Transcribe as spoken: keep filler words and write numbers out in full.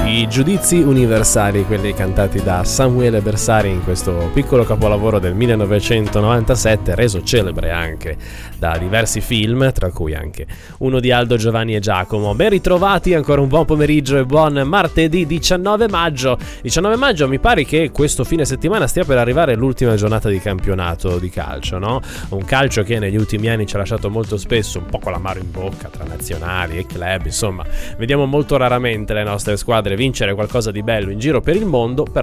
I giudizi universali, quelli cantati da Samuele Bersari in questo piccolo capolavoro del millenovecentonovantasette, reso celebre anche da diversi film, tra cui anche uno di Aldo, Giovanni e Giacomo. Ben ritrovati, ancora un buon pomeriggio e buon martedì diciannove maggio. diciannove maggio, mi pare che questo fine settimana stia per arrivare l'ultima giornata di campionato di calcio, no? Un calcio che negli ultimi anni ci ha lasciato molto spesso un po' con l'amaro in bocca tra nazionali e club, insomma, vediamo molto raramente le nostre squadre vincere qualcosa di bello in giro per il mondo, però